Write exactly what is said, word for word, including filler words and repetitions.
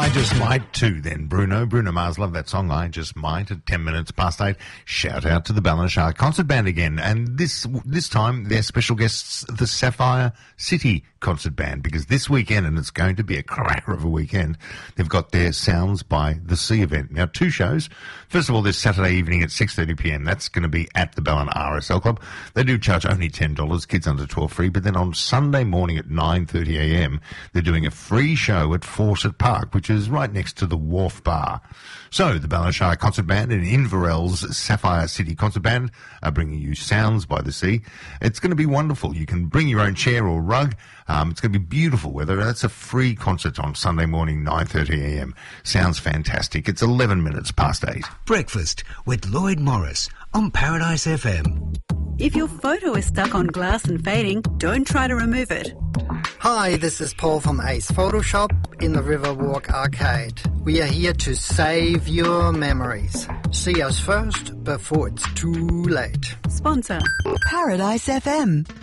I Just Might too, then, Bruno. Bruno Mars, love that song, I Just Might, at ten minutes past eight. Shout out to the Ballinashark Concert Band again. And this this time, their special guests, the Sapphire City Concert Band, because this weekend, and it's going to be a cracker of a weekend, they've got their Sounds by the Sea event. Now, two shows. First of all, this Saturday evening at six thirty p m. That's going to be at the Ballin R S L Club. They do charge only ten dollars, kids under twelve free. But then on Sunday morning at nine thirty a m, they're doing a free show at Fawcett Park, which is right next to the Wharf Bar. So, the Ballinashark Concert Band and Inverell's Sapphire City Concert Band are bringing you Sounds by the Sea. It's going to be wonderful. You can bring your own chair or rug. Um, it's going to be beautiful weather. That's a free concert on Sunday morning, nine thirty a m. Sounds fantastic. It's eleven minutes past eight. Breakfast with Lloyd Morris on Paradise F M. If your photo is stuck on glass and fading, don't try to remove it. Hi, this is Paul from Ace Photoshop in the Riverwalk Arcade. We are here to save your memories. See us first before it's too late. Sponsor Paradise F M.